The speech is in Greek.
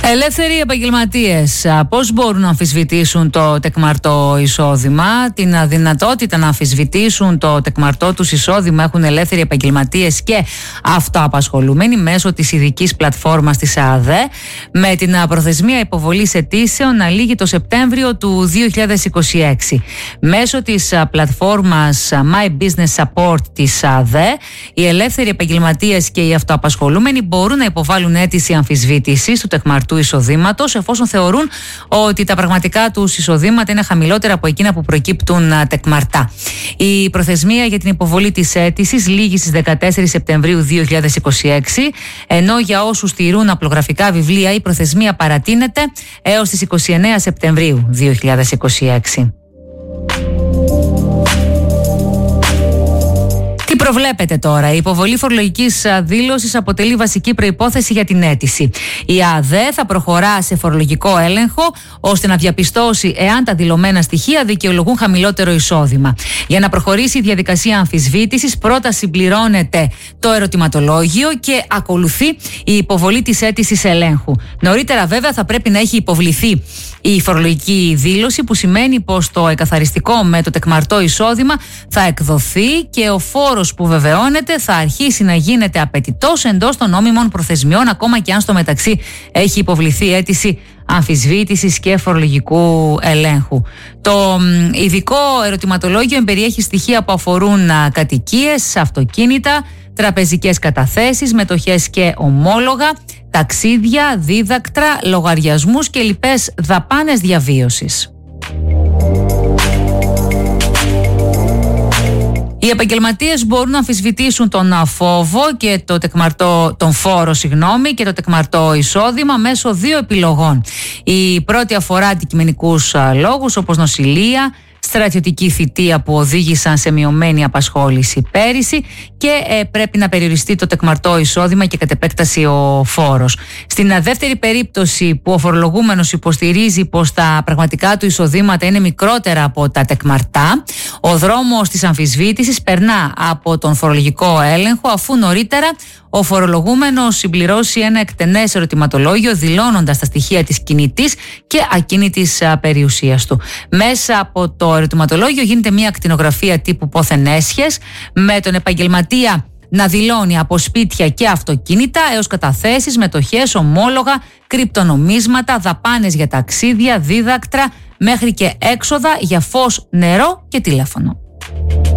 Ελεύθεροι επαγγελματίες πώς μπορούν να αμφισβητήσουν το τεκμαρτό εισόδημα? Την δυνατότητα να αμφισβητήσουν το τεκμαρτό τους εισόδημα έχουν ελεύθεροι επαγγελματίες και αυτοαπασχολούμενοι μέσω της ειδικής πλατφόρμας της ΑΔΕ, με την προθεσμία υποβολής αιτήσεων να λήγει το Σεπτέμβριο του 2026. Μέσω της πλατφόρμας My Business Support της ΑΔΕ, οι ελεύθεροι επαγγελματίες και οι αυτοαπασχολούμενοι μπορούν να υποβάλουν αίτηση αμφισβήτησης του τεκμαρτού εισοδήματος, εφόσον θεωρούν ότι τα πραγματικά τους εισοδήματα είναι χαμηλότερα από εκείνα που προκύπτουν τεκμαρτά. Η προθεσμία για την υποβολή της αίτησης λήγει στις 14 Σεπτεμβρίου 2026, ενώ για όσους τηρούν απλογραφικά βιβλία η προθεσμία παρατείνεται έως τις 29 Σεπτεμβρίου 2026. Τι προβλέπετε τώρα? Η υποβολή φορολογικής δήλωσης αποτελεί βασική προϋπόθεση για την αίτηση. Η ΑΔΕ θα προχωρά σε φορολογικό έλεγχο ώστε να διαπιστώσει εάν τα δηλωμένα στοιχεία δικαιολογούν χαμηλότερο εισόδημα. Για να προχωρήσει η διαδικασία αμφισβήτησης, πρώτα συμπληρώνεται το ερωτηματολόγιο και ακολουθεί η υποβολή της αίτησης ελέγχου. Νωρίτερα, βέβαια, θα πρέπει να έχει υποβληθεί η φορολογική δήλωση, που σημαίνει πως το εκαθαριστικό με το τεκμαρτό εισόδημα θα εκδοθεί και ο φόρος που βεβαιώνεται θα αρχίσει να γίνεται απαιτητός εντός των νόμιμων προθεσμιών, ακόμα και αν στο μεταξύ έχει υποβληθεί αίτηση αμφισβήτησης και φορολογικού ελέγχου. Το ειδικό ερωτηματολόγιο εμπεριέχει στοιχεία που αφορούν κατοικίες, αυτοκίνητα, τραπεζικές καταθέσεις, μετοχές και ομόλογα, ταξίδια, δίδακτρα, λογαριασμούς και λοιπές δαπάνες διαβίωσης. Οι επαγγελματίες μπορούν να αμφισβητήσουν τον φόβο και τον φόρο και το τεκμαρτό εισόδημα μέσω δύο επιλογών. Η πρώτη αφορά αντικειμενικούς λόγους, όπως νοσηλεία, στρατιωτική θητεία που οδήγησαν σε μειωμένη απασχόληση πέρυσι, και πρέπει να περιοριστεί το τεκμαρτό εισόδημα και κατ' επέκταση ο φόρος. Στην δεύτερη περίπτωση, που ο φορολογούμενος υποστηρίζει πως τα πραγματικά του εισοδήματα είναι μικρότερα από τα τεκμαρτά, ο δρόμος της αμφισβήτησης περνά από τον φορολογικό έλεγχο, αφού νωρίτερα ο φορολογούμενος συμπληρώσει ένα εκτενές ερωτηματολόγιο δηλώνοντας τα στοιχεία της κινητής και ακίνητης περιουσίας του. Μέσα από το ερωτηματολόγιο γίνεται μια ακτινογραφία τύπου πόθεν έσχες, με τον επαγγελματία να δηλώνει από σπίτια και αυτοκίνητα έως καταθέσεις, μετοχές, ομόλογα, κρυπτονομίσματα, δαπάνες για ταξίδια, δίδακτρα, μέχρι και έξοδα για φως, νερό και τηλέφωνο.